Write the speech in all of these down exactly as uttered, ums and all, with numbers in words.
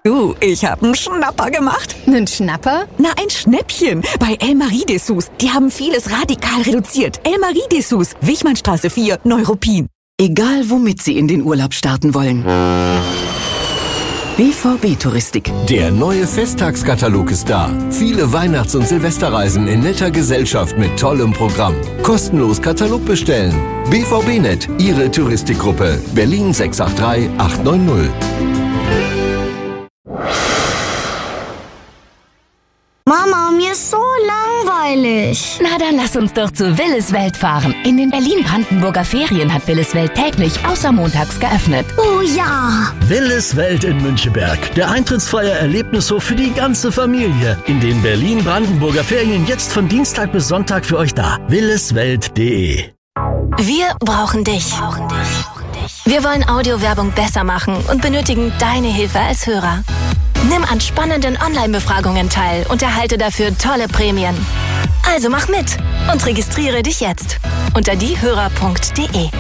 Du, ich habe einen Schnapper gemacht. Einen Schnapper? Na, ein Schnäppchen. Bei Elmarie Dessous. Die haben vieles radikal reduziert. Elmarie Dessous, Wichmannstraße vier, Neuruppin. Egal, womit Sie in den Urlaub starten wollen. B V B Touristik. Der neue Festtagskatalog ist da. Viele Weihnachts- und Silvesterreisen in netter Gesellschaft mit tollem Programm. Kostenlos Katalog bestellen. B V B Net, Ihre Touristikgruppe. Berlin sechs acht drei acht neun null. Mama, mir ist so langweilig. Na, dann lass uns doch zu Willis Welt fahren. In den Berlin-Brandenburger Ferien hat Willis Welt täglich außer montags geöffnet. Oh ja. Willis Welt in Müncheberg. Der eintrittsfreie Erlebnishof für die ganze Familie. In den Berlin-Brandenburger Ferien jetzt von Dienstag bis Sonntag für euch da. williswelt punkt de. Wir brauchen dich. Wir wollen Audiowerbung besser machen und benötigen deine Hilfe als Hörer. Nimm an spannenden Online-Befragungen teil und erhalte dafür tolle Prämien. Also mach mit und registriere dich jetzt unter diehörer punkt de.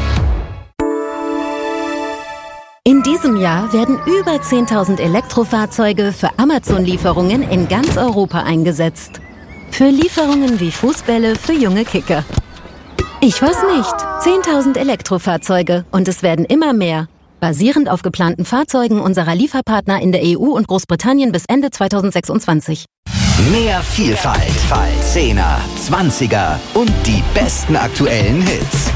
In diesem Jahr werden über zehntausend Elektrofahrzeuge für Amazon-Lieferungen in ganz Europa eingesetzt. Für Lieferungen wie Fußbälle für junge Kicker. Ich weiß nicht. zehntausend Elektrofahrzeuge und es werden immer mehr. Basierend auf geplanten Fahrzeugen unserer Lieferpartner in der E U und Großbritannien bis Ende zweitausendsechsundzwanzig. Mehr Vielfalt, Zehner, Zwanziger und die besten aktuellen Hits.